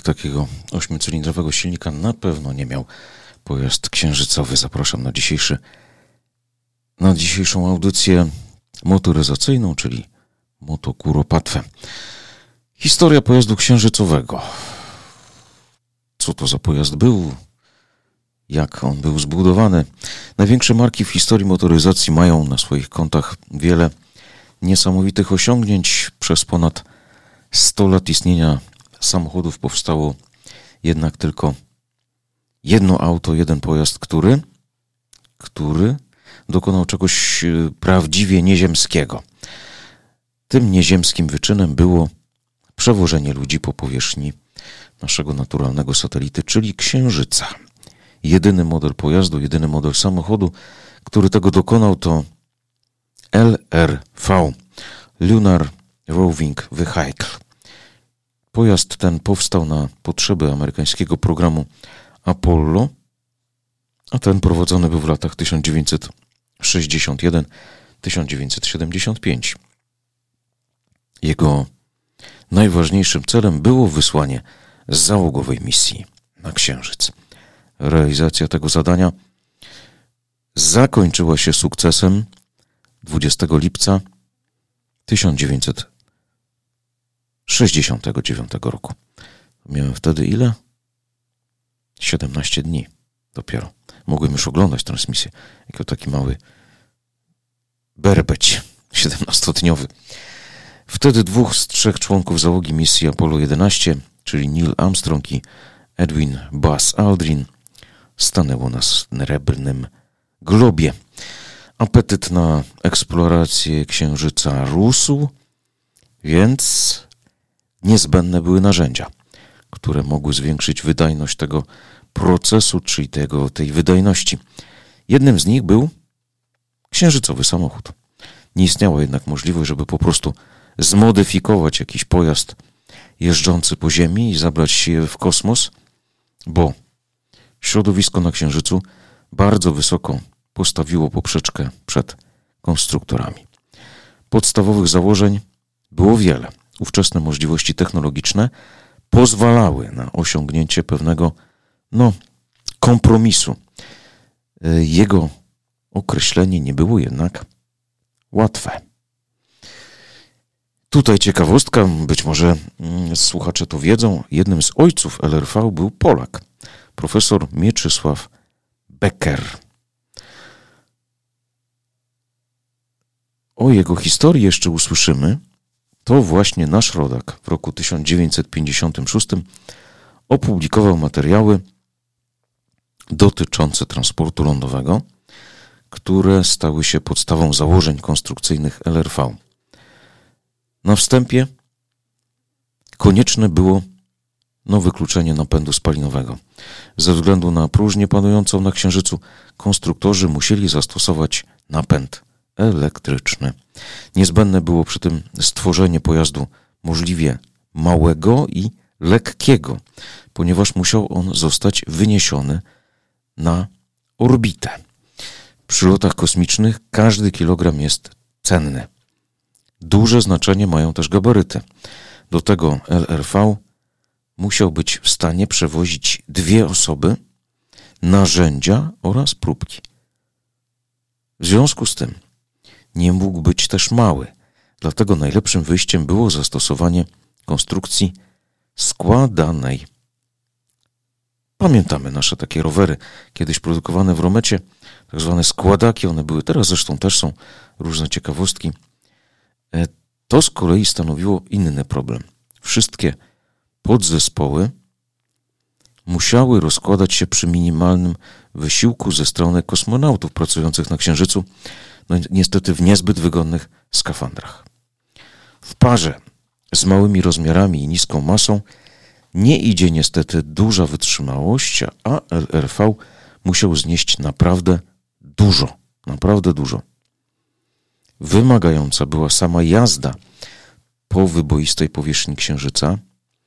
takiego 8-cylindrowego silnika na pewno nie miał pojazd księżycowy. Zapraszam na dzisiejszą audycję motoryzacyjną, czyli Motokuropatwę. Historia pojazdu księżycowego. Co to za pojazd był? Jak on był zbudowany? Największe marki w historii motoryzacji mają na swoich kontach wiele niesamowitych osiągnięć. Przez ponad 100 lat istnienia samochodów powstało jednak tylko jedno auto, jeden pojazd, który dokonał czegoś prawdziwie nieziemskiego. Tym nieziemskim wyczynem było przewożenie ludzi po powierzchni naszego naturalnego satelity, czyli Księżyca. Jedyny model pojazdu, jedyny model samochodu, który tego dokonał, to LRV, Lunar Roving Vehicle. Pojazd ten powstał na potrzeby amerykańskiego programu Apollo, a ten prowadzony był w latach 1961-1975. Jego najważniejszym celem było wysłanie załogowej misji na Księżyc. Realizacja tego zadania zakończyła się sukcesem 20 lipca 1969 roku. Miałem wtedy ile? 17 dni dopiero. Mogłem już oglądać transmisję jako taki mały berbeć 17-dniowy. Wtedy 2 z 3 członków załogi misji Apollo 11, czyli Neil Armstrong i Edwin Buzz Aldrin, stanęło na srebrnym globie. Apetyt na eksplorację Księżyca rósł, więc niezbędne były narzędzia, które mogły zwiększyć wydajność tego procesu, czyli tej wydajności. Jednym z nich był księżycowy samochód. Nie istniała jednak możliwość, żeby po prostu zmodyfikować jakiś pojazd jeżdżący po Ziemi i zabrać się w kosmos, bo środowisko na Księżycu bardzo wysoko postawiło poprzeczkę przed konstruktorami. Podstawowych założeń było wiele. Ówczesne możliwości technologiczne pozwalały na osiągnięcie pewnego kompromisu. Jego określenie nie było jednak łatwe. Tutaj ciekawostka, być może słuchacze to wiedzą, jednym z ojców LRV był Polak, profesor Mieczysław Becker. O jego historii jeszcze usłyszymy. To właśnie nasz rodak w roku 1956 opublikował materiały dotyczące transportu lądowego, które stały się podstawą założeń konstrukcyjnych LRV. Na wstępie konieczne było wykluczenie napędu spalinowego. Ze względu na próżnię panującą na Księżycu konstruktorzy musieli zastosować napęd elektryczny. Niezbędne było przy tym stworzenie pojazdu możliwie małego i lekkiego, ponieważ musiał on zostać wyniesiony na orbitę. Przy lotach kosmicznych każdy kilogram jest cenny. Duże znaczenie mają też gabaryty. Do tego LRV musiał być w stanie przewozić 2 osoby, narzędzia oraz próbki. W związku z tym nie mógł być też mały, dlatego najlepszym wyjściem było zastosowanie konstrukcji składanej. Pamiętamy nasze takie rowery, kiedyś produkowane w Romecie, tak zwane składaki, one były, teraz zresztą też są różne ciekawostki. To z kolei stanowiło inny problem. Wszystkie podzespoły musiały rozkładać się przy minimalnym wysiłku ze strony kosmonautów pracujących na Księżycu, niestety w niezbyt wygodnych skafandrach. W parze z małymi rozmiarami i niską masą nie idzie niestety duża wytrzymałość, a LRV musiał znieść naprawdę dużo. Wymagająca była sama jazda po wyboistej powierzchni Księżyca.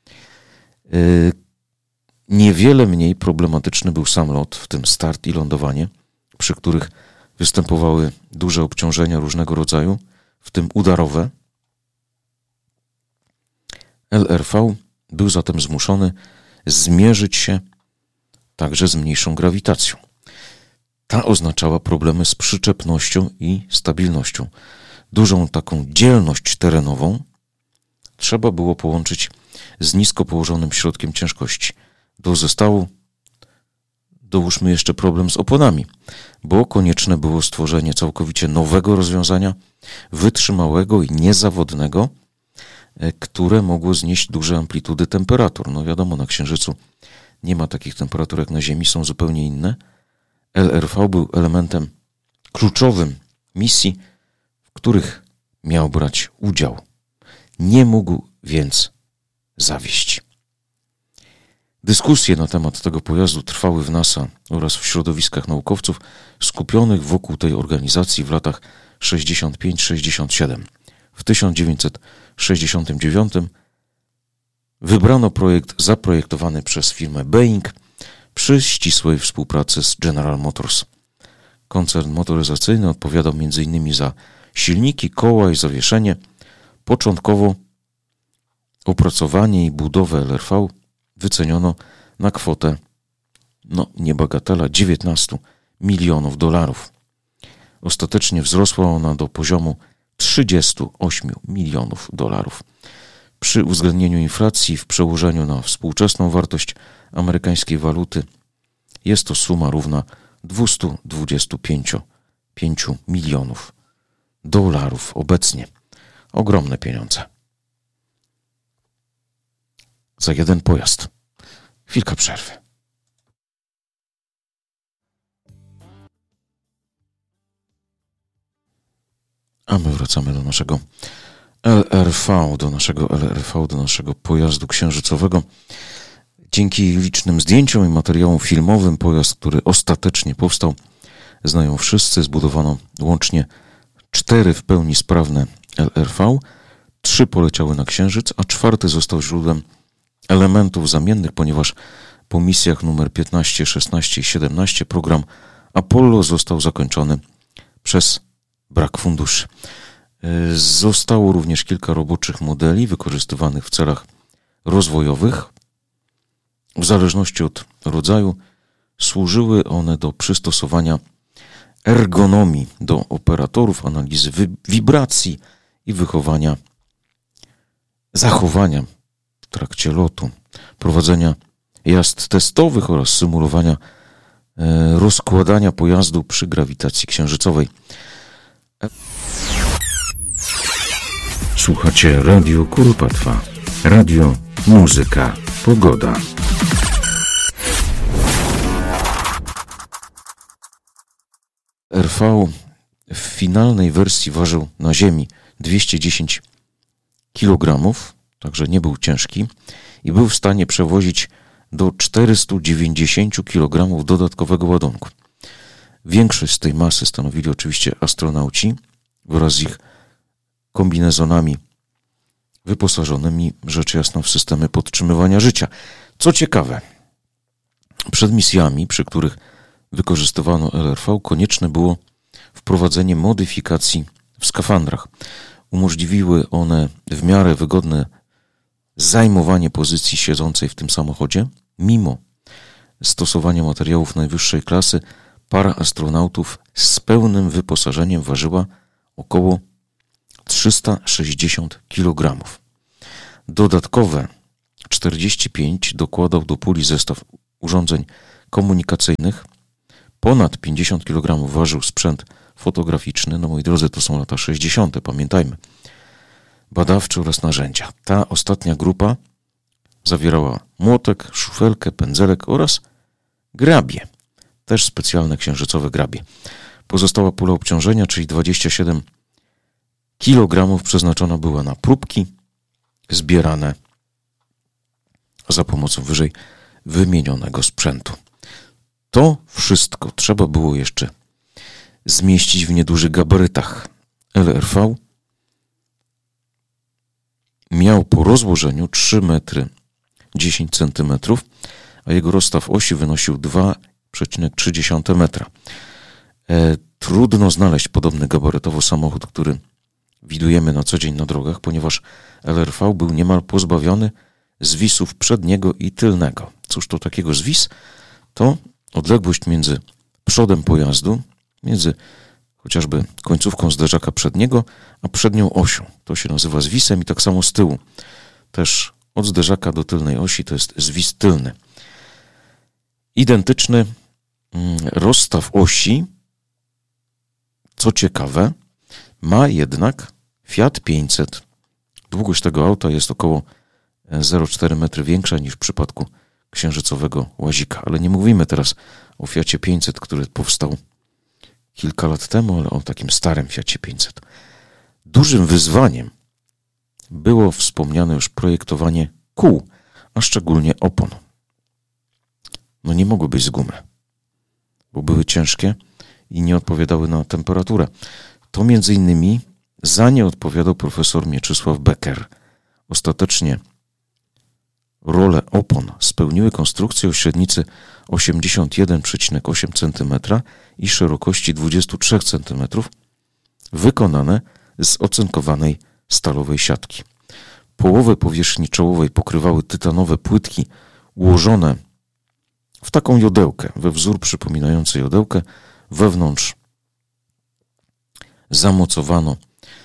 Niewiele mniej problematyczny był sam lot, w tym start i lądowanie, przy których występowały duże obciążenia różnego rodzaju, w tym udarowe. LRV był zatem zmuszony zmierzyć się także z mniejszą grawitacją. Ta oznaczała problemy z przyczepnością i stabilnością. Dużą taką dzielność terenową trzeba było połączyć z nisko położonym środkiem ciężkości. Do zestawu dołóżmy jeszcze problem z oponami, bo konieczne było stworzenie całkowicie nowego rozwiązania, wytrzymałego i niezawodnego, które mogło znieść duże amplitudy temperatur. No wiadomo, na Księżycu nie ma takich temperatur jak na Ziemi, są zupełnie inne. LRV był elementem kluczowym misji, w których miał brać udział. Nie mógł więc zawieść. Dyskusje na temat tego pojazdu trwały w NASA oraz w środowiskach naukowców skupionych wokół tej organizacji w latach 65-67. W 1969 wybrano projekt zaprojektowany przez firmę Boeing przy ścisłej współpracy z General Motors. Koncern motoryzacyjny odpowiadał m.in. za silniki, koła i zawieszenie. Początkowo opracowanie i budowę LRV wyceniono na kwotę, niebagatela, $19 milionów. Ostatecznie wzrosła ona do poziomu $38 milionów. Przy uwzględnieniu inflacji w przełożeniu na współczesną wartość amerykańskiej waluty jest to suma równa $225 milionów obecnie. Ogromne pieniądze. Za jeden pojazd. Chwilka przerwy. A my wracamy do naszego LRV, do naszego pojazdu księżycowego. Dzięki licznym zdjęciom i materiałom filmowym pojazd, który ostatecznie powstał, znają wszyscy. Zbudowano łącznie 4 w pełni sprawne LRV, 3 poleciały na Księżyc, a 4 został źródłem elementów zamiennych, ponieważ po misjach numer 15, 16 i 17 program Apollo został zakończony przez brak funduszy. Zostało również kilka roboczych modeli wykorzystywanych w celach rozwojowych. W zależności od rodzaju służyły one do przystosowania ergonomii do operatorów, analizy wibracji i zachowania w trakcie lotu, prowadzenia jazd testowych oraz symulowania rozkładania pojazdu przy grawitacji księżycowej. Słuchacie Radio Kuropatwa. Radio, muzyka, pogoda. RV w finalnej wersji ważył na Ziemi 210 kg, także nie był ciężki i był w stanie przewozić do 490 kg dodatkowego ładunku. Większość z tej masy stanowili oczywiście astronauci wraz z ich kombinezonami wyposażonymi rzecz jasna w systemy podtrzymywania życia. Co ciekawe, przed misjami, przy których wykorzystywano LRV, konieczne było wprowadzenie modyfikacji w skafandrach. Umożliwiły one w miarę wygodne zajmowanie pozycji siedzącej w tym samochodzie. Mimo stosowania materiałów najwyższej klasy, para astronautów z pełnym wyposażeniem ważyła około 360 kg. Dodatkowe 45 dokładał do puli zestaw urządzeń komunikacyjnych. Ponad 50 kg ważył sprzęt fotograficzny. No moi drodzy, to są lata 60., pamiętajmy. Badawcze oraz narzędzia. Ta ostatnia grupa zawierała młotek, szufelkę, pędzelek oraz grabie. Też specjalne księżycowe grabie. Pozostała pula obciążenia, czyli 27 kg, przeznaczona była na próbki zbierane za pomocą wyżej wymienionego sprzętu. To wszystko trzeba było jeszcze zmieścić w niedużych gabarytach. LRV miał po rozłożeniu 3 metry 10 cm, a jego rozstaw osi wynosił 2,3 metra. Trudno znaleźć podobny gabarytowo samochód, który widujemy na co dzień na drogach, ponieważ LRV był niemal pozbawiony zwisów przedniego i tylnego. Cóż to takiego zwis? To odległość między przodem pojazdu, między chociażby końcówką zderzaka przedniego, a przednią osią. To się nazywa zwisem i tak samo z tyłu. Też od zderzaka do tylnej osi to jest zwis tylny. Identyczny rozstaw osi, co ciekawe, ma jednak Fiat 500. Długość tego auta jest około 0,4 metry większa niż w przypadku księżycowego łazika. Ale nie mówimy teraz o Fiacie 500, który powstał kilka lat temu, ale o takim starym Fiacie 500. Dużym wyzwaniem było wspomniane już projektowanie kół, a szczególnie opon. No nie mogły być z gumy, bo były ciężkie i nie odpowiadały na temperaturę. To między innymi za nie odpowiadał profesor Mieczysław Becker. Ostatecznie rolę opon spełniły konstrukcje o średnicy 81,8 cm i szerokości 23 cm, wykonane z ocynkowanej stalowej siatki. Połowę powierzchni czołowej pokrywały tytanowe płytki ułożone w taką jodełkę, we wzór przypominający jodełkę. Wewnątrz zamocowano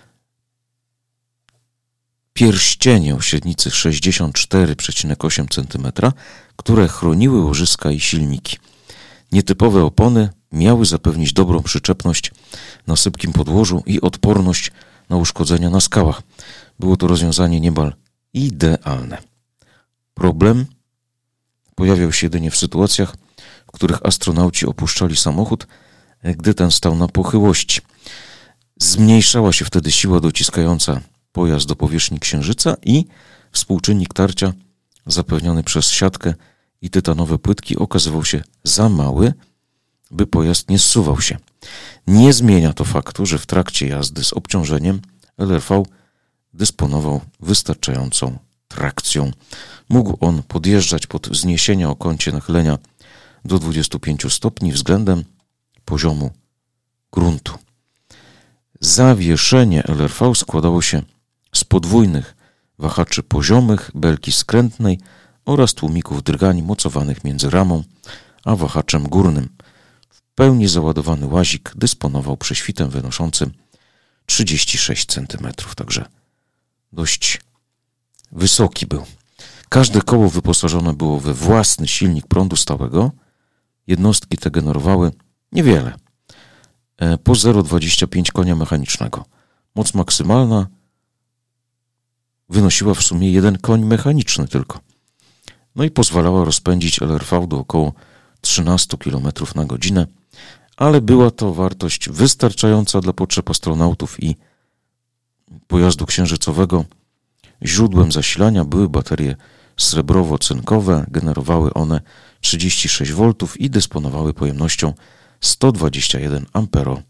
pierścienie o średnicy 64,8 cm, które chroniły łożyska i silniki. Nietypowe opony miały zapewnić dobrą przyczepność na sypkim podłożu i odporność na uszkodzenia na skałach. Było to rozwiązanie niemal idealne. Problem pojawiał się jedynie w sytuacjach, w których astronauci opuszczali samochód, gdy ten stał na pochyłości. Zmniejszała się wtedy siła dociskająca pojazd do powierzchni Księżyca i współczynnik tarcia zapewniony przez siatkę i tytanowe płytki okazywał się za mały, by pojazd nie zsuwał się. Nie zmienia to faktu, że w trakcie jazdy z obciążeniem LRV dysponował wystarczającą trakcją. Mógł on podjeżdżać pod wzniesienia o kącie nachylenia do 25 stopni względem poziomu gruntu. Zawieszenie LRV składało się z podwójnych wahaczy poziomych, belki skrętnej oraz tłumików drgań mocowanych między ramą a wahaczem górnym. W pełni załadowany łazik dysponował prześwitem wynoszącym 36 cm, także dość wysoki był. Każde koło wyposażone było we własny silnik prądu stałego. Jednostki te generowały niewiele, po 0,25 konia mechanicznego. Moc maksymalna wynosiła w sumie 1 koń mechaniczny tylko. No i pozwalała rozpędzić LRV do około 13 km na godzinę, ale była to wartość wystarczająca dla potrzeb astronautów i pojazdu księżycowego. Źródłem zasilania były baterie srebrowo-cynkowe, generowały one 36 V i dysponowały pojemnością 121 Ah.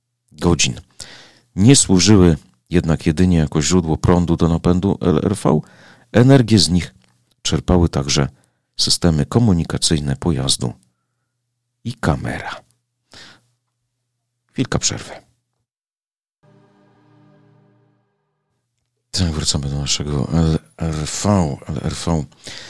Nie służyły jednak jedynie jako źródło prądu do napędu LRV. Energię z nich czerpały także systemy komunikacyjne pojazdu i kamera. Chwilka przerwy. Wracamy do naszego LRV.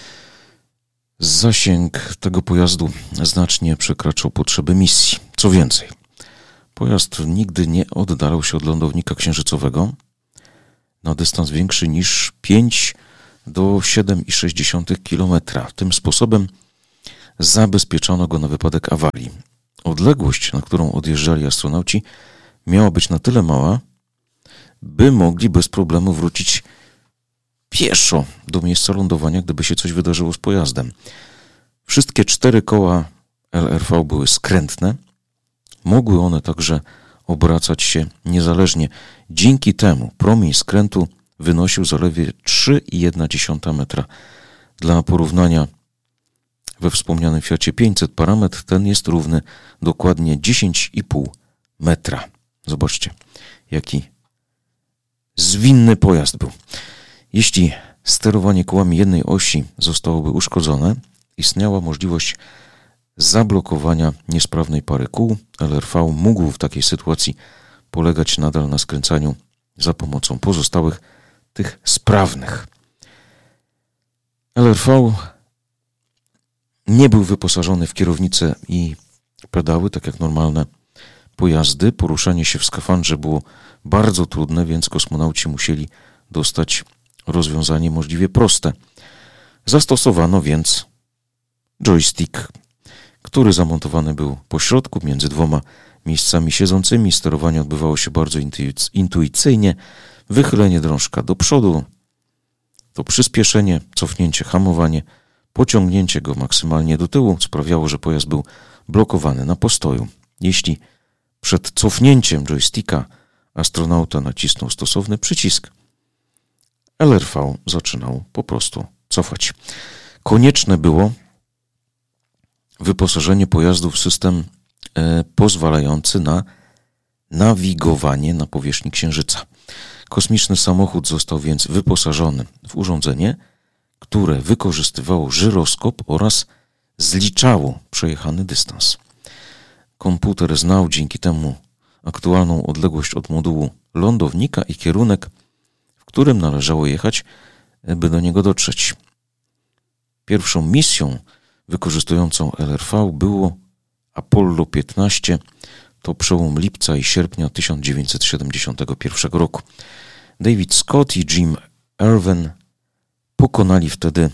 Zasięg tego pojazdu znacznie przekraczał potrzeby misji. Co więcej, pojazd nigdy nie oddalał się od lądownika księżycowego na dystans większy niż 5 do 7,6 km. Tym sposobem zabezpieczono go na wypadek awarii. Odległość, na którą odjeżdżali astronauci, miała być na tyle mała, by mogli bez problemu wrócić pieszo do miejsca lądowania, gdyby się coś wydarzyło z pojazdem. Wszystkie 4 koła LRV były skrętne. Mogły one także obracać się niezależnie. Dzięki temu promień skrętu wynosił zaledwie 3,1 metra. Dla porównania, we wspomnianym Fiacie 500 parametr ten jest równy dokładnie 10,5 metra. Zobaczcie, jaki zwinny pojazd był. Jeśli sterowanie kołami jednej osi zostałoby uszkodzone, istniała możliwość zablokowania niesprawnej pary kół. LRV mógł w takiej sytuacji polegać nadal na skręcaniu za pomocą pozostałych, tych sprawnych. LRV Nie był wyposażony w kierownicę i pedały, tak jak normalne pojazdy. Poruszanie się w skafandrze było bardzo trudne, więc kosmonauci musieli dostać rozwiązanie możliwie proste. Zastosowano więc joystick, który zamontowany był po środku między dwoma miejscami siedzącymi. Sterowanie odbywało się bardzo intuicyjnie. Wychylenie drążka do przodu, to przyspieszenie, cofnięcie, hamowanie, pociągnięcie go maksymalnie do tyłu sprawiało, że pojazd był blokowany na postoju. Jeśli przed cofnięciem joysticka astronauta nacisnął stosowny przycisk, LRV zaczynał po prostu cofać. Konieczne było wyposażenie pojazdu w system pozwalający na nawigowanie na powierzchni Księżyca. Kosmiczny samochód został więc wyposażony w urządzenie, które wykorzystywało żyroskop oraz zliczało przejechany dystans. Komputer znał dzięki temu aktualną odległość od modułu lądownika i kierunek, w którym należało jechać, by do niego dotrzeć. Pierwszą misją wykorzystującą LRV było Apollo 15, to przełom lipca i sierpnia 1971 roku. David Scott i Jim Irwin pokonali wtedy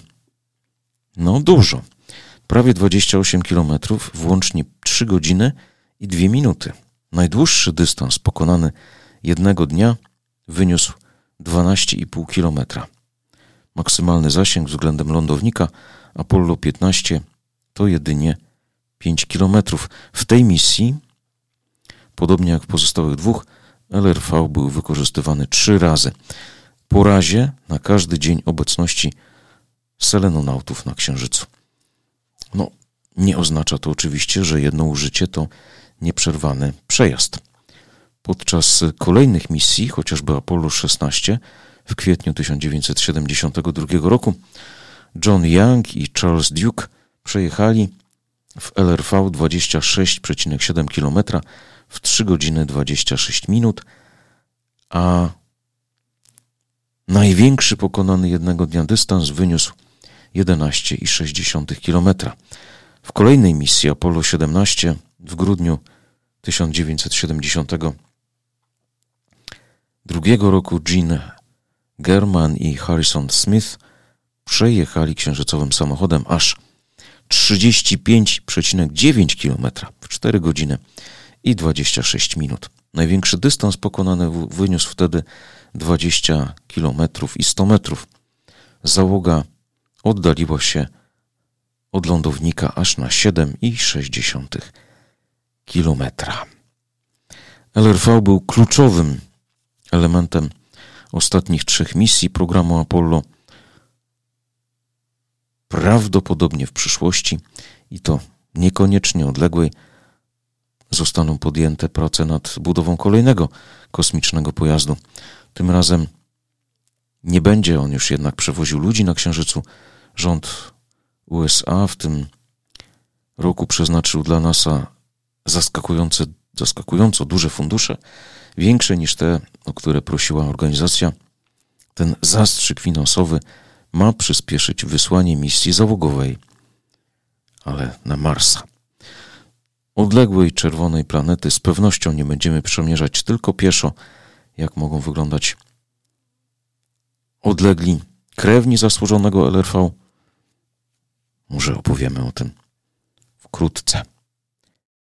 dużo. Prawie 28 km, włącznie 3 godziny i 2 minuty. Najdłuższy dystans pokonany jednego dnia wyniósł 12,5 km. Maksymalny zasięg względem lądownika Apollo 15 to jedynie 5 km. W tej misji, podobnie jak w pozostałych dwóch, LRV był wykorzystywany 3 razy. Po razie na każdy dzień obecności selenonautów na Księżycu. Nie oznacza to oczywiście, że jedno użycie to nieprzerwany przejazd. Podczas kolejnych misji, chociażby Apollo 16 w kwietniu 1972 roku, John Young i Charles Duke przejechali w LRV 26,7 km w 3 godziny 26 minut, a największy pokonany jednego dnia dystans wyniósł 11,6 km. W kolejnej misji Apollo 17 w grudniu 1972 roku Gene German i Harrison Smith przejechali księżycowym samochodem aż 35,9 km w 4 godziny i 26 minut. Największy dystans pokonany wyniósł wtedy 20 km i 100 metrów. Załoga oddaliła się od lądownika aż na 7,6 km. LRV był kluczowym elementem ostatnich 3 misji programu Apollo. Prawdopodobnie w przyszłości, i to niekoniecznie odległej, zostaną podjęte prace nad budową kolejnego kosmicznego pojazdu. Tym razem nie będzie on już jednak przewoził ludzi na Księżycu. Rząd USA w tym roku przeznaczył dla NASA zaskakująco duże fundusze, większe niż te, o które prosiła organizacja. Ten zastrzyk finansowy ma przyspieszyć wysłanie misji załogowej, ale na Marsa. Odległej czerwonej planety z pewnością nie będziemy przemierzać tylko pieszo, jak mogą wyglądać odlegli krewni zasłużonego LRV. Może opowiemy o tym wkrótce.